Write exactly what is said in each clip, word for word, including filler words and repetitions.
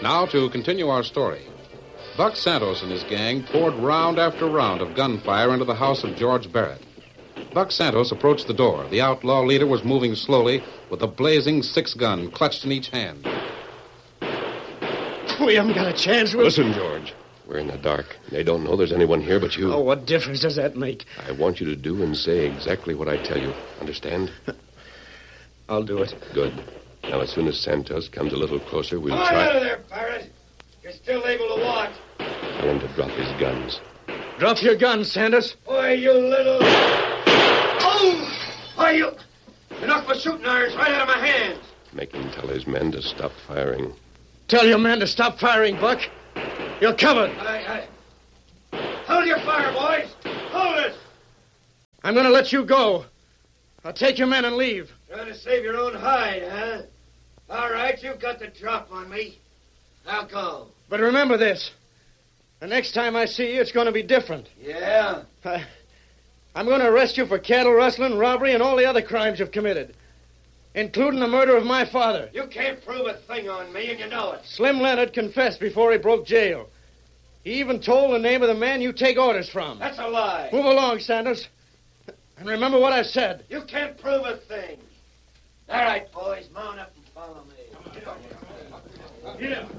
Now to continue our story. Buck Santos and his gang poured round after round of gunfire into the house of George Barrett. Buck Santos approached the door. The outlaw leader was moving slowly with a blazing six-gun clutched in each hand. We haven't got a chance. We'll... Listen, George. We're in the dark. They don't know there's anyone here but you. Oh, what difference does that make? I want you to do and say exactly what I tell you. Understand? I'll do it. Good. Now, as soon as Santos comes a little closer, we'll Come try... out of there, Barrett. You're still able to walk. Tell him to drop his guns. Drop your guns, Santos. Why, you little... Oh! Why, you... You knocked my shooting irons right out of my hands. Make him tell his men to stop firing. Tell your men to stop firing, Buck. You're covered. I, I... Hold your fire, boys. Hold it. I'm going to let you go. I'll take your men and leave. Trying to save your own hide, huh? All right, you've got the drop on me. I'll go. But remember this. The next time I see you, it's going to be different. Yeah? I, I'm going to arrest you for cattle rustling, robbery, and all the other crimes you've committed, including the murder of my father. You can't prove a thing on me, and you know it. Slim Leonard confessed before he broke jail. He even told the name of the man you take orders from. That's a lie. Move along, Santos. And remember what I said. You can't prove a thing. All right, boys, mount up and follow me. Get up.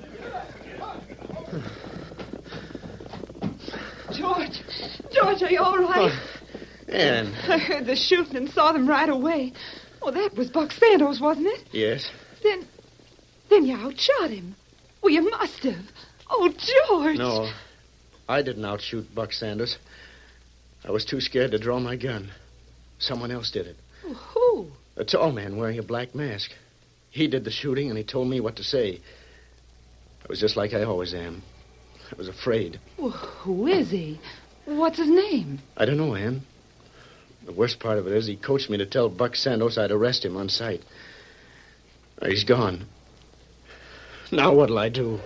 George! George, are you all right? Oh, Ann. I heard the shooting and saw them right away. Oh, that was Buck Santos, wasn't it? Yes. Then, then you outshot him. Well, you must have. Oh, George! No, I didn't outshoot Buck Santos. I was too scared to draw my gun. Someone else did it. Oh, who? A tall man wearing a black mask. He did the shooting, and he told me what to say. I was just like I always am. I was afraid. Well, who is he? What's his name? I don't know, Ann. The worst part of it is he coached me to tell Buck Santos I'd arrest him on sight. He's gone. Now what'll I do?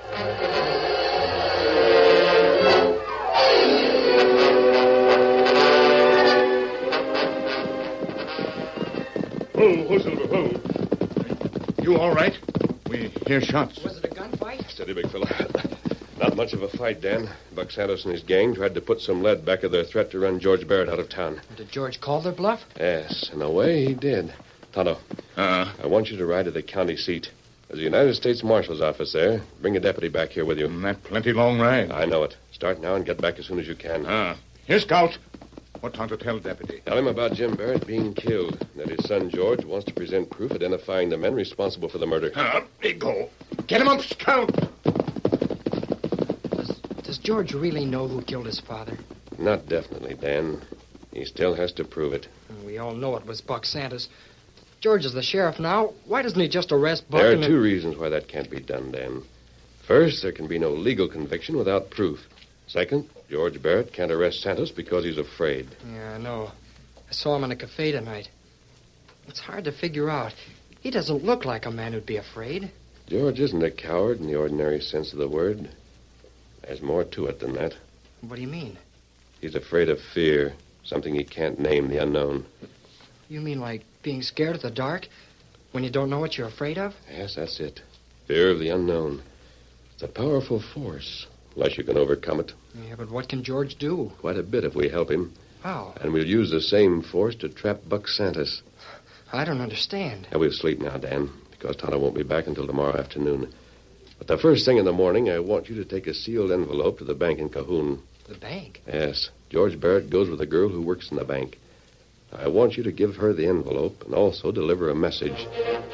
Whoa, whoa, Silver, whoa. You all right? We hear shots. Was it a gunfight? Steady, big fella. Not much of a fight, Dan. Buck Santos and his gang tried to put some lead back of their threat to run George Barrett out of town. Did George call their bluff? Yes, in a way, he did. Tonto, Uh, I want you to ride to the county seat. There's a United States Marshal's office there. Bring a deputy back here with you. that plenty long ride. I know it. Start now and get back as soon as you can. Ah, here, Scout. What time to tell deputy? Tell him about Jim Barrett being killed, and that his son George wants to present proof identifying the men responsible for the murder. Up they go. Get him up, Scout. Does, does George really know who killed his father? Not definitely, Dan. He still has to prove it. We all know it was Buck Santos. George is the sheriff now. Why doesn't he just arrest Buck? There are and two reasons why that can't be done, Dan. First, there can be no legal conviction without proof. Second, George Barrett can't arrest Santos because he's afraid. Yeah, I know. I saw him in a cafe tonight. It's hard to figure out. He doesn't look like a man who'd be afraid. George isn't a coward in the ordinary sense of the word. There's more to it than that. What do you mean? He's afraid of fear, something he can't name, the unknown. You mean like being scared of the dark when you don't know what you're afraid of? Yes, that's it. Fear of the unknown. It's a powerful force, unless you can overcome it. Yeah, but what can George do? Quite a bit if we help him. How? And we'll use the same force to trap Buck Santos. I don't understand. Now, we'll sleep now, Dan, because Tonto won't be back until tomorrow afternoon. But the first thing in the morning, I want you to take a sealed envelope to the bank in Cahoon. The bank? Yes. George Barrett goes with a girl who works in the bank. I want you to give her the envelope and also deliver a message.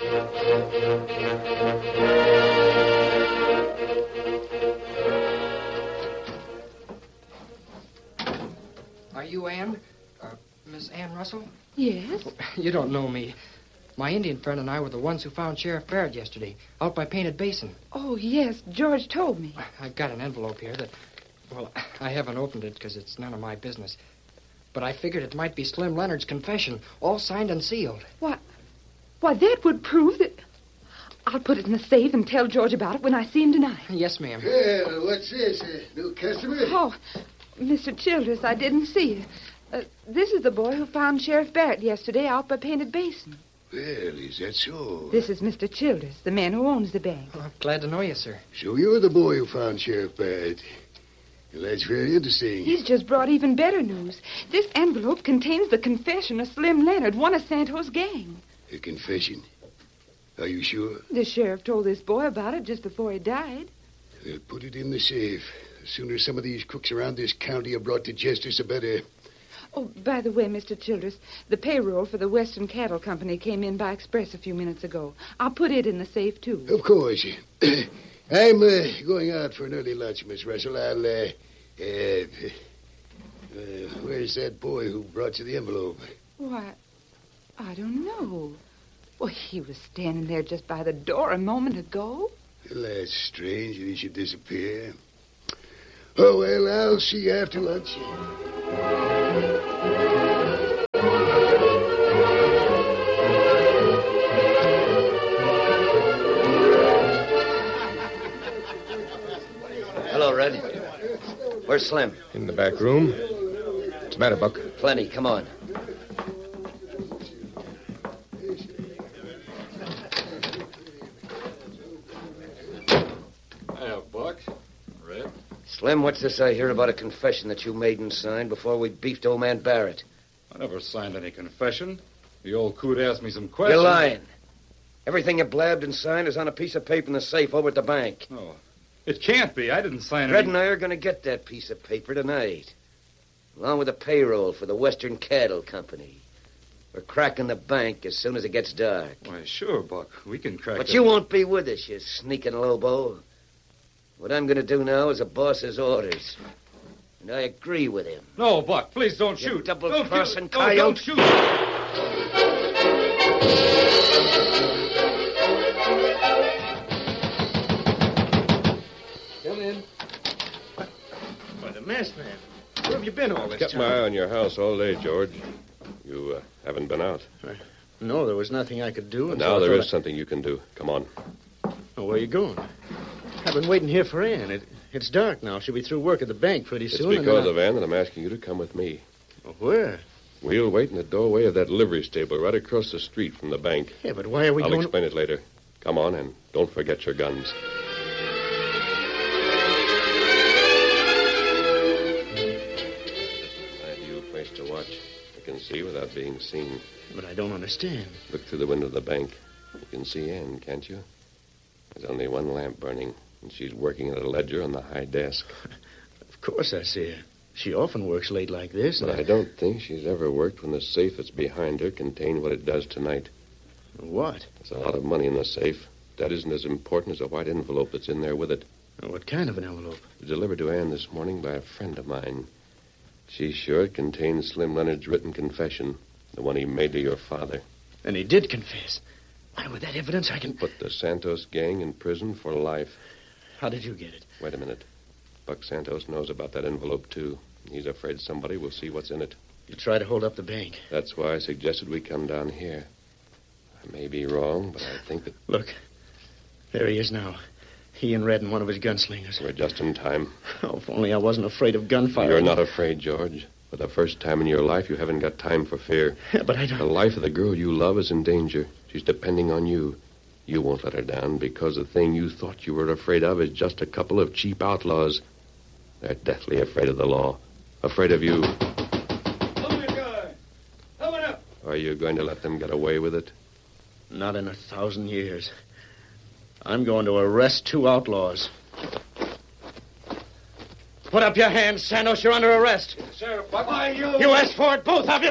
Are you Ann? Uh, Miss Ann Russell? Yes? You don't know me. My Indian friend and I were the ones who found Sheriff Barrett yesterday, out by Painted Basin. Oh, yes. George told me. I've got an envelope here that... Well, I haven't opened it because it's none of my business. But I figured it might be Slim Leonard's confession, all signed and sealed. Why, why, that would prove that... I'll put it in the safe and tell George about it when I see him tonight. Yes, ma'am. Well, what's this? A new customer? Oh, Mister Childress, I didn't see you. Uh, this is the boy who found Sheriff Barrett yesterday out by Painted Basin. Well, is that so? This is Mister Childers, the man who owns the bank. Oh, glad to know you, sir. So you're the boy who found Sheriff Barrett. Well, that's very interesting. He's just brought even better news. This envelope contains the confession of Slim Leonard, one of Santos' gang. A confession? Are you sure? The sheriff told this boy about it just before he died. Well, put it in the safe. The sooner some of these crooks around this county are brought to justice, the better. Oh, by the way, Mister Childers, the payroll for the Western Cattle Company came in by express a few minutes ago. I'll put it in the safe, too. Of course. I'm uh, going out for an early lunch, Miss Russell. I'll, uh, uh, uh, where's that boy who brought you the envelope? Why, I don't know. Well, he was standing there just by the door a moment ago. Well, that's strange that he should disappear. Oh, well, I'll see you after lunch. Hello, Red. Where's Slim? In the back room. What's the matter, Buck? Plenty. Come on. Hiya, Buck. Red. Slim, what's this I hear about a confession that you made and signed before we beefed old man Barrett? I never signed any confession. The old coot asked me some questions. You're lying. Everything you blabbed and signed is on a piece of paper in the safe over at the bank. No, it can't be. I didn't sign Red any... and I are going to get that piece of paper tonight, along with the payroll for the Western Cattle Company. We're cracking the bank as soon as it gets dark. Why, sure, Buck. We can crack But the... you won't be with us, you sneaking lobo. What I'm going to do now is a boss's orders. And I agree with him. No, Buck, please don't You shoot. double-crossing Don't shoot. No, don't coyote. shoot. Come in. Why, the masked man. Where have you been all this Kept time? my eye on your house all day, George. You uh, haven't been out. No, there was nothing I could do. But and so now I there thought is something you can do. Come on. I... Oh, where are you going? I've been waiting here for Ann. It, it's dark now. She'll be through work at the bank pretty It's soon. and because then of Ann that I'm asking you to come with me. I... Where? We'll wait in the doorway of that livery stable right across the street from the bank. Yeah, but why are we I'll going... explain it later. Come on, and don't forget your guns. Ideal place to watch. You can see without being seen. But I don't understand. Look through the window of the bank. You can see Ann, can't you? There's only one lamp burning, and she's working at a ledger on the high desk. Of course I see her. She often works late like this. But and I don't think she's ever worked when the safe that's behind her contained what it does tonight. What? There's a lot of money in the safe. That isn't as important as a white envelope that's in there with it. What kind of an envelope? It was delivered to Ann this morning by a friend of mine. She's sure it contains Slim Leonard's written confession, the one he made to your father. And he did confess. Why, with that evidence, I can... Put the Santos gang in prison for life. How did you get it? Wait a minute. Buck Santos knows about that envelope, too. He's afraid somebody will see what's in it. You try to hold up the bank. That's why I suggested we come down here. I may be wrong, but I think that... Look. There he is now. He and Red and one of his gunslingers. We're just in time. Oh, if only I wasn't afraid of gunfire. You're not afraid, George. For the first time in your life, you haven't got time for fear. Yeah, but I don't... The life of the girl you love is in danger. She's depending on you. You won't let her down because the thing you thought you were afraid of is just a couple of cheap outlaws. They're deathly afraid of the law. Afraid of you. Open the door. Open up. Are you going to let them get away with it? Not in a thousand years. I'm going to arrest two outlaws. Put up your hands, Santos. You're under arrest. Sir, what are you? You asked for it, both of you.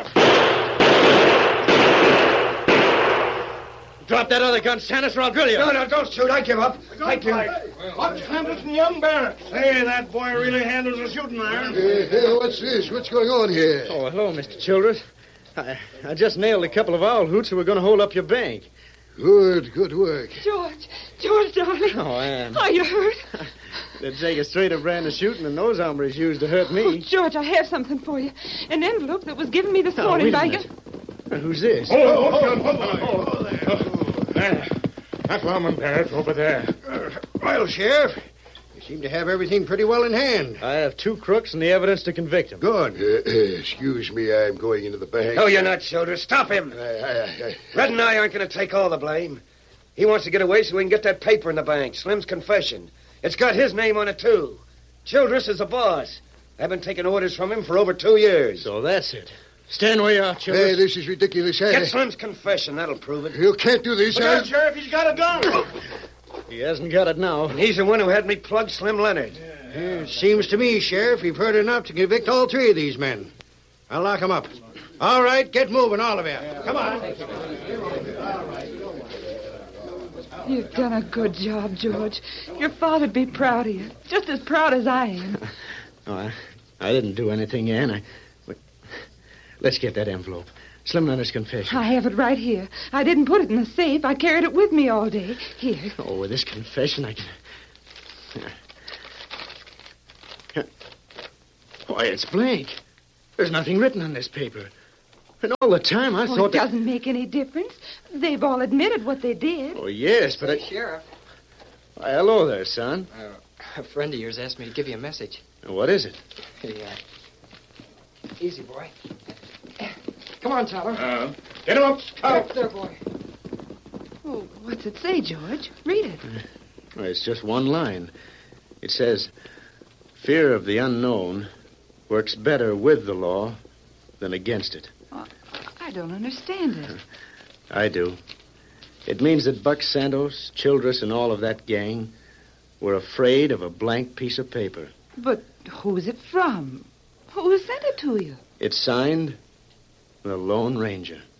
Drop that other gun, Santos, or I'll drill you. No, no, don't shoot. I give up. I give up. Buck Santos and young Barrett. Hey, that boy really handles a shooting iron. Hey, hey, what's this? What's going on here? Oh, hello, Mister Childers. I, I just nailed a couple of owl hoots who were going to hold up your bank. Good, good work. George, George, darling. Oh, Ann. Are you hurt? They'd take a straighter brand of shooting than those hombres used to hurt Oh, me. George, I have something for you. An envelope that was given me this Oh, morning wait a by minute. Uh, Who's this? Oh, oh, oh, oh, oh, there. There. That's Lawman Barrett over there. Uh, well, Sheriff, seem to have everything pretty well in hand. I have two crooks and the evidence to convict him. Good. Uh, excuse me, I'm going into the bank. No, you're not, Childress. Stop him. I, I, I, Red and I aren't going to take all the blame. He wants to get away so we can get that paper in the bank, Slim's confession. It's got his name on it, too. Childress is the boss. I've been taking orders from him for over two years. So that's it. Stand where you are, Childress. Hey, this is ridiculous. I, Get Slim's confession. That'll prove it. You can't do this. Look I... out, Sheriff. He's got a gun. He hasn't got it now. And he's the one who had me plug Slim Leonard. Yeah, seems to me, Sheriff, you've heard enough to convict all three of these men. I'll lock them up. All right, get moving, all of you. Come on. You've done a good job, George. Your father'd be proud of you, just as proud as I am. Oh, I, I didn't do anything, Ann. I, but let's get that envelope. Slim Leonard's confession. I have it right here. I didn't put it in the safe. I carried it with me all day. Here. Oh, with this confession, I can... Why, it's blank. There's nothing written on this paper. And all the time I Oh, thought it that... doesn't make any difference. They've all admitted what they did. Oh, yes, but I... Sheriff, Why, hello there, son. uh, a friend of yours asked me to give you a message. What is it? Hey, uh, easy, boy. Come on, Tyler. Uh, get him up, Scout. There, boy. Oh, what's it say, George? Read it. Well, it's just one line. It says, fear of the unknown works better with the law than against it. Oh, I don't understand it. I do. It means that Buck Santos, Childress, and all of that gang were afraid of a blank piece of paper. But who's it from? Who sent it to you? It's signed the Lone Ranger.